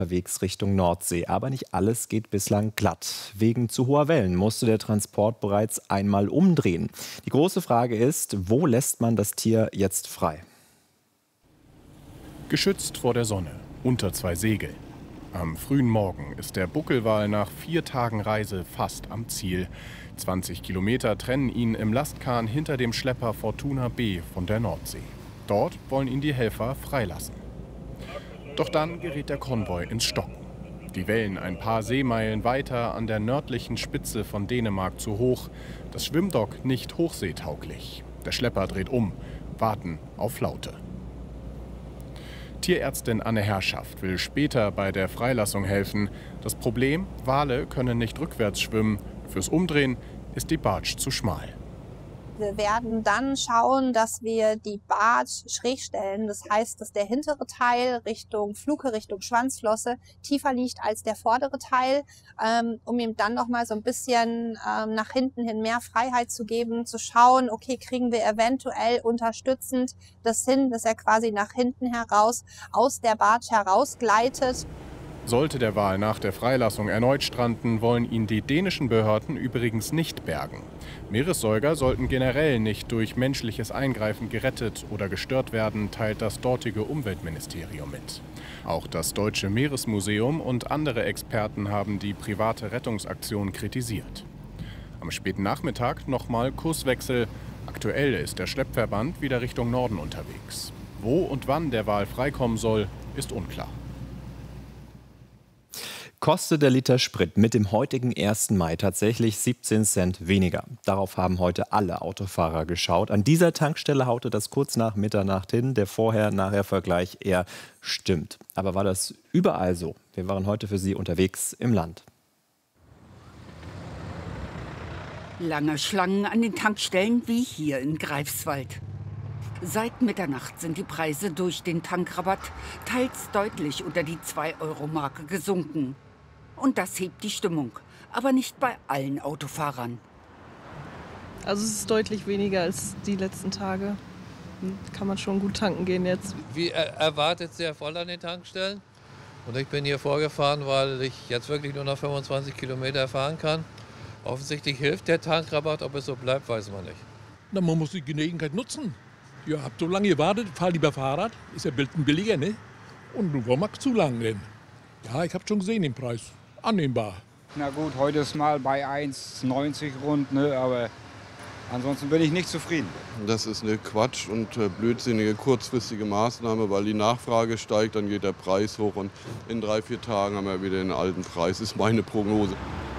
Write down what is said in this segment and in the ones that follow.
unterwegs Richtung Nordsee. Aber nicht alles geht bislang glatt. Wegen zu hoher Wellen musste der Transport bereits einmal umdrehen. Die große Frage ist, wo lässt man das Tier jetzt frei? Geschützt vor der Sonne, unter zwei Segeln. Am frühen Morgen ist der Buckelwal nach 4 Tagen Reise fast am Ziel. 20 Kilometer trennen ihn im Lastkahn hinter dem Schlepper Fortuna B von der Nordsee. Dort wollen ihn die Helfer freilassen. Doch dann gerät der Konvoi ins Stocken. Die Wellen ein paar Seemeilen weiter an der nördlichen Spitze von Dänemark zu hoch. Das Schwimmdock nicht hochseetauglich. Der Schlepper dreht um, warten auf Flaute. Tierärztin Anne Herrschaft will später bei der Freilassung helfen. Das Problem, Wale können nicht rückwärts schwimmen. Fürs Umdrehen ist die Barge zu schmal. Wir werden dann schauen, dass wir die Barge schräg stellen. Das heißt, dass der hintere Teil Richtung Fluke, Richtung Schwanzflosse tiefer liegt als der vordere Teil, um ihm dann noch mal so ein bisschen nach hinten hin mehr Freiheit zu geben, zu schauen, okay, kriegen wir eventuell unterstützend das hin, dass er quasi nach hinten heraus aus der Barge herausgleitet. Sollte der Wal nach der Freilassung erneut stranden, wollen ihn die dänischen Behörden übrigens nicht bergen. Meeressäuger sollten generell nicht durch menschliches Eingreifen gerettet oder gestört werden, teilt das dortige Umweltministerium mit. Auch das Deutsche Meeresmuseum und andere Experten haben die private Rettungsaktion kritisiert. Am späten Nachmittag nochmal Kurswechsel. Aktuell ist der Schleppverband wieder Richtung Norden unterwegs. Wo und wann der Wal freikommen soll, ist unklar. Kostet der Liter Sprit mit dem heutigen 1. Mai tatsächlich 17 Cent weniger. Darauf haben heute alle Autofahrer geschaut. An dieser Tankstelle haute das kurz nach Mitternacht hin. Der Vorher-Nachher-Vergleich eher stimmt. Aber war das überall so? Wir waren heute für Sie unterwegs im Land. Lange Schlangen an den Tankstellen wie hier in Greifswald. Seit Mitternacht sind die Preise durch den Tankrabatt teils deutlich unter die 2-Euro-Marke gesunken. Und das hebt die Stimmung, aber nicht bei allen Autofahrern. Also es ist deutlich weniger als die letzten Tage. Kann man schon gut tanken gehen jetzt. Wie erwartet, sehr voll an den Tankstellen. Und ich bin hier vorgefahren, weil ich jetzt wirklich nur noch 25 Kilometer fahren kann. Offensichtlich hilft der Tankrabatt, ob es so bleibt, weiß man nicht. Na, man muss die Gelegenheit nutzen. Ihr habt so lange gewartet, fahr lieber Fahrrad, ist ja billiger, ne? Und du warum zu lang denn? Ja, ich hab schon gesehen den Preis. Annehmbar. Na gut, heute ist mal bei 1,90 rund, ne? Aber ansonsten bin ich nicht zufrieden. Das ist eine Quatsch- und blödsinnige kurzfristige Maßnahme, weil die Nachfrage steigt, dann geht der Preis hoch und in 3-4 Tagen haben wir wieder den alten Preis, ist meine Prognose.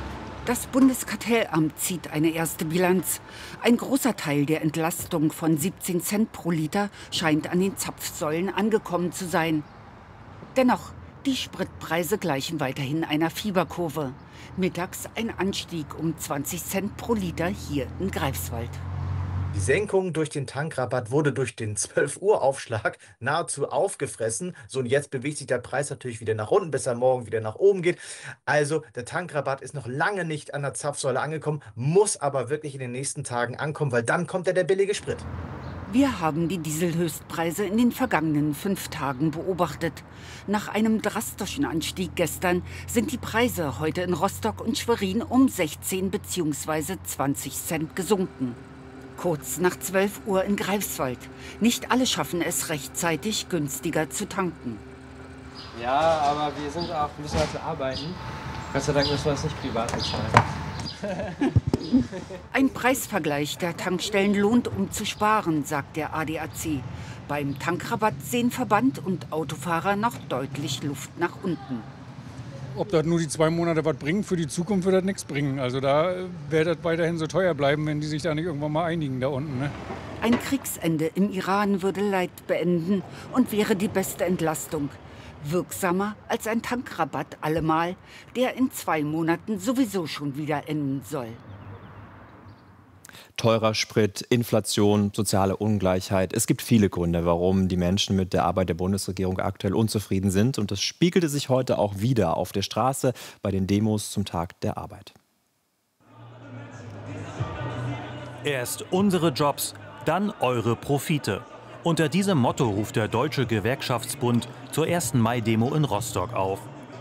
Das Bundeskartellamt zieht eine erste Bilanz. Ein großer Teil der Entlastung von 17 Cent pro Liter scheint an den Zapfsäulen angekommen zu sein. Dennoch, die Spritpreise gleichen weiterhin einer Fieberkurve. Mittags ein Anstieg um 20 Cent pro Liter hier in Greifswald. Die Senkung durch den Tankrabatt wurde durch den 12-Uhr-Aufschlag nahezu aufgefressen. So, und jetzt bewegt sich der Preis natürlich wieder nach unten, bis er morgen wieder nach oben geht. Also der Tankrabatt ist noch lange nicht an der Zapfsäule angekommen, muss aber wirklich in den nächsten Tagen ankommen, weil dann kommt ja der billige Sprit. Wir haben die Dieselhöchstpreise in den vergangenen 5 Tagen beobachtet. Nach einem drastischen Anstieg gestern sind die Preise heute in Rostock und Schwerin um 16 bzw. 20 Cent gesunken. Kurz nach 12 Uhr in Greifswald. Nicht alle schaffen es rechtzeitig, günstiger zu tanken. Ja, aber wir müssen halt arbeiten. Gott sei Dank müssen wir es nicht privat bezahlen. Ein Preisvergleich der Tankstellen lohnt, um zu sparen, sagt der ADAC. Beim Tankrabatt sehen Verband und Autofahrer noch deutlich Luft nach unten. Ob das nur die 2 Monate was bringt, für die Zukunft wird das nichts bringen. Also da wird das weiterhin so teuer bleiben, wenn die sich da nicht irgendwann mal einigen da unten. Ne? Ein Kriegsende im Iran würde Leid beenden und wäre die beste Entlastung. Wirksamer als ein Tankrabatt allemal, der in 2 Monaten sowieso schon wieder enden soll. Teurer Sprit, Inflation, soziale Ungleichheit. Es gibt viele Gründe, warum die Menschen mit der Arbeit der Bundesregierung aktuell unzufrieden sind. Und das spiegelte sich heute auch wieder auf der Straße bei den Demos zum Tag der Arbeit. Erst unsere Jobs, dann eure Profite. Unter diesem Motto ruft der Deutsche Gewerkschaftsbund zur 1. Mai-Demo in Rostock auf.